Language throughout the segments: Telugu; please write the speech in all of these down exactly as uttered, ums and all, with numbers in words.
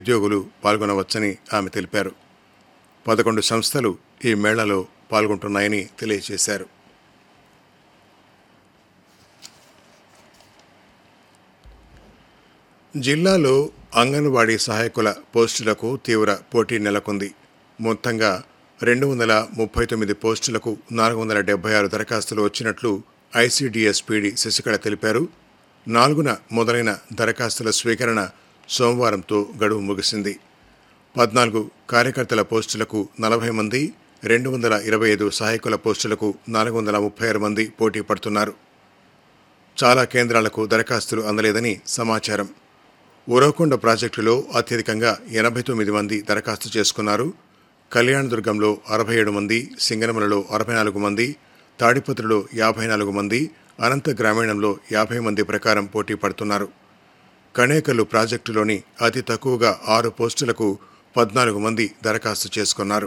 ఉద్యోగులు పాల్గొనవచ్చని ఆమె తెలిపారు. పదకొండు సంస్థలు ఈ మేళాలో పాల్గొంటున్నాయని తెలియజేశారు. జిల్లాలో అంగన్వాడీ సహాయకుల పోస్టులకు తీవ్ర పోటీ నెలకొంది. మొత్తంగా రెండు వందల ముప్పై తొమ్మిది పోస్టులకు నాలుగు వందల డెబ్బై ఆరు దరఖాస్తులు వచ్చినట్లు ఐసీడీఎస్ పీడీ శశికళ తెలిపారు. నాలుగున మొదలైన దరఖాస్తుల స్వీకరణ సోమవారంతో గడువు ముగిసింది. పద్నాలుగు కార్యకర్తల పోస్టులకు నలభై మంది, రెండు వందల ఇరవై ఐదు సహాయకుల పోస్టులకు నాలుగు వందల ముప్పై ఆరు మంది పోటీ పడుతున్నారు. చాలా కేంద్రాలకు దరఖాస్తులు అందలేదని సమాచారం. ఉరవకొండ ప్రాజెక్టులో అత్యధికంగా ఎనభై తొమ్మిది మంది దరఖాస్తు చేసుకున్నారు. కళ్యాణదుర్గంలో అరవై ఏడు మంది, సింగనమలలో అరవై నాలుగు మంది, తాడిపత్రిలో యాభై నాలుగు మంది, అనంత గ్రామీణంలో యాభై మంది ప్రకారం పోటీ పడుతున్నారు. కణేకల్లు ప్రాజెక్టులోని అతి తక్కువగా ఆరు పోస్టులకు పద్నాలుగు మంది దరఖాస్తు చేసుకున్నారు.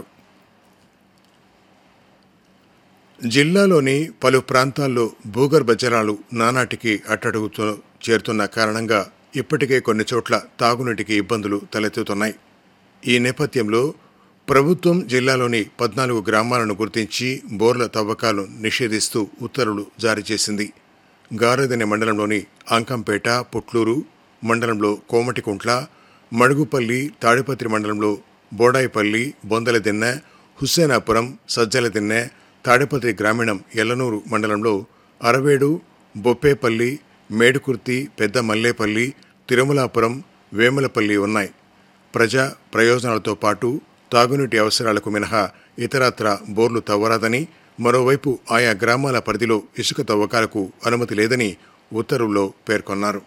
జిల్లాలోని పలు ప్రాంతాల్లో భూగర్భ జలాలు నానాటికి అట్టడుగుతూ చేరుతున్న కారణంగా ఇప్పటికే కొన్ని చోట్ల తాగునీటికి ఇబ్బందులు తలెత్తుతున్నాయి. ఈ నేపథ్యంలో ప్రభుత్వం జిల్లాలోని పద్నాలుగు గ్రామాలను గుర్తించి బోర్ల తవ్వకాలను నిషేధిస్తూ ఉత్తర్వులు జారీ చేసింది. గారదెన్నె మండలంలోని అంకంపేట, పుట్లూరు మండలంలో కోమటికుంట్ల, మడుగుపల్లి, తాడిపత్రి మండలంలో బోడాయిపల్లి, బొందలదెన్నె, హుస్సేనాపురం, సజ్జలదెన్నె, తాడిపత్రి గ్రామీణం ఎల్లనూరు మండలంలో అరవేడు, బొప్పేపల్లి, మేడుకుర్తి, పెద్ద మల్లేపల్లి, తిరుమలాపురం, వేములపల్లి ఉన్నాయి. ప్రజా ప్రయోజనాలతో పాటు తాగునీటి అవసరాలకు మినహా ఇతరత్రా బోర్లు తవ్వరాదని, మరోవైపు ఆయా గ్రామాల పరిధిలో ఇసుక తవ్వకాలకు అనుమతి లేదని ఉత్తర్వుల్లో పేర్కొన్నారు.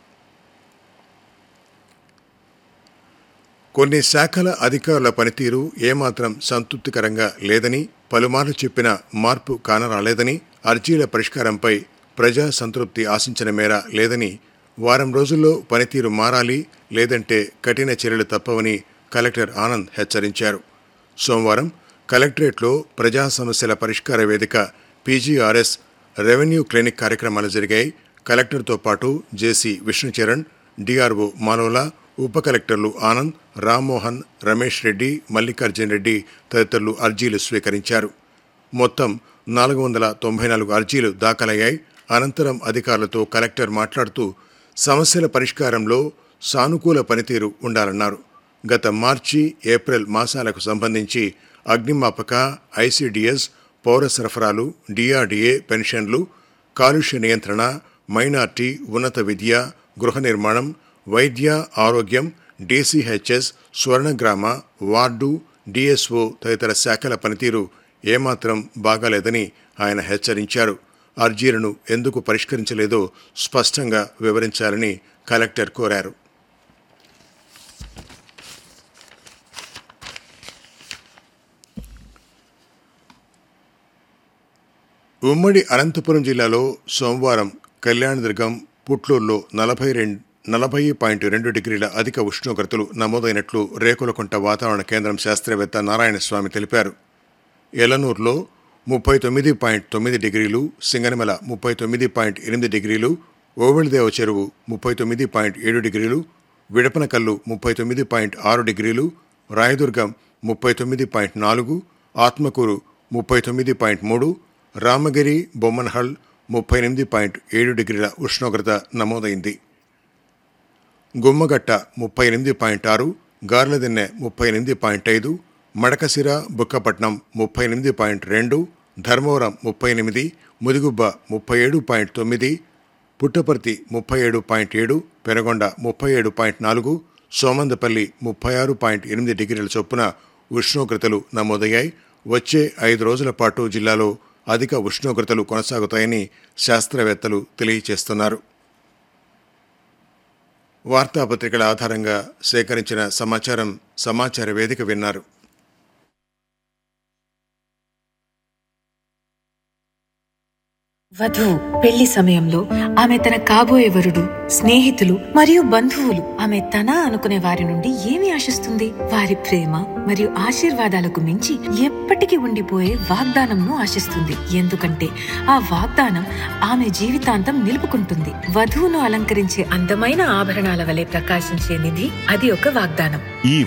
కొన్ని శాఖల అధికారుల పనితీరు ఏమాత్రం సంతృప్తికరంగా లేదని, పలుమార్లు చెప్పిన మార్పు కానరాలేదని, అర్జీల పరిష్కారంపై ప్రజా సంతృప్తి ఆశించిన మేర లేదని, వారం రోజుల్లో పనితీరు మారాలి, లేదంటే కఠిన చర్యలు తప్పవని కలెక్టర్ ఆనంద్ హెచ్చరించారు. సోమవారం కలెక్టరేట్లో ప్రజా సమస్యల పరిష్కార వేదిక పీజీఆర్ఎస్ రెవెన్యూ క్లినిక్ కార్యక్రమాలు జరిగాయి. కలెక్టర్తో పాటు జేసీ విష్ణుచరణ్, డిఆర్ఓ మాలోలా, ఉప కలెక్టర్లు ఆనంద్, రామ్మోహన్, రమేష్ రెడ్డి, మల్లికార్జున్ రెడ్డి తదితరులు అర్జీలు స్వీకరించారు. మొత్తం నాలుగు వందల తొంభై నాలుగు అర్జీలు దాఖలయ్యాయి. అనంతరం అధికారులతో కలెక్టర్ మాట్లాడుతూ సమస్యల పరిష్కారంలో సానుకూల పనితీరు ఉండాలన్నారు. గత మార్చి, ఏప్రిల్ మాసాలకు సంబంధించి అగ్నిమాపక, ఐసీడీఎస్, పౌర సరఫరాలు, డిఆర్డీఏ పెన్షన్లు, కాలుష్య నియంత్రణ, మైనార్టీ, ఉన్నత విద్య, గృహ నిర్మాణం, వైద్య, ఆరోగ్యం, డీసీహెచ్ఎస్, స్వర్ణగ్రామ, వార్డు, డిఎస్ఓ తదితర శాఖల పనితీరు ఏమాత్రం బాగాలేదని ఆయన హెచ్చరించారు. అర్జీలను ఎందుకు పరిష్కరించలేదో స్పష్టంగా వివరించాలని కలెక్టర్ కోరారు. ఉమ్మడి అనంతపురం జిల్లాలో సోమవారం కళ్యాణదుర్గం, పుట్లూరులో నలభై రెండు నలభై పాయింట్ రెండు డిగ్రీల అధిక ఉష్ణోగ్రతలు నమోదైనట్లు రేకులకుంట వాతావరణ కేంద్రం శాస్త్రవేత్త నారాయణస్వామి తెలిపారు. ఎలనూరులో ముప్పై తొమ్మిది పాయింట్ తొమ్మిది డిగ్రీలు, సింగనమల ముప్పై తొమ్మిది పాయింట్ ఎనిమిది డిగ్రీలు, ఓవెళదేవ చెరువు ముప్పై తొమ్మిది పాయింట్ ఏడు డిగ్రీలు, విడపనకల్లు ముప్పై తొమ్మిది పాయింట్ ఆరు డిగ్రీలు, రాయదుర్గం ముప్పై తొమ్మిది పాయింట్ నాలుగు, ఆత్మకూరు ముప్పై తొమ్మిది పాయింట్ మూడు, రామగిరి, బొమ్మన్హల్ ముప్పై ఎనిమిది పాయింట్ ఏడు డిగ్రీల ఉష్ణోగ్రత నమోదైంది. గుమ్మగట్ట ముప్పై ఎనిమిది పాయింట్ ఆరు, గార్లదెన్నె ముప్పై ఎనిమిది పాయింట్ ఐదు, మడకసిర, బుక్కపట్నం ముప్పై ఎనిమిది పాయింట్ రెండు, ధర్మవరం ముప్పై ఎనిమిది, ముదిగుబ్బ ముప్పై ఏడు పాయింట్ తొమ్మిది, పుట్టపర్తి ముప్పై ఏడు పాయింట్ ఏడు, పెనగొండ ముప్పై ఏడు పాయింట్ నాలుగు, సోమందపల్లి ముప్పై ఆరు పాయింట్ ఎనిమిది డిగ్రీల చొప్పున ఉష్ణోగ్రతలు నమోదయ్యాయి. వచ్చే ఐదు రోజుల పాటు జిల్లాలో అధిక ఉష్ణోగ్రతలు కొనసాగుతాయని శాస్త్రవేత్తలు తెలియజేస్తున్నారు. వార్తాపత్రికల ఆధారంగా సేకరించిన సమాచారం సమాచార వేదిక విన్నారు. వధువు పెళ్లి సమయంలో ఆమె తన కాబోయే వరుడు, స్నేహితులు మరియు బంధువులు ఆమె తన అనుకునే వారి నుండి ఏమి ఆశిస్తుంది? వారి ప్రేమ మరియు ఆశీర్వాదాలకు మించి ఎప్పటికీ ఉండిపోయే వాగ్దానంను ఆశిస్తుంది. ఎందుకంటే ఆ వాగ్దానం ఆమె జీవితాంతం నిలుపుకుంటుంది. వధువును అలంకరించే అందమైన ఆభరణాల వలె ప్రకాశించే నిధి అది ఒక వాగ్దానం. ఈ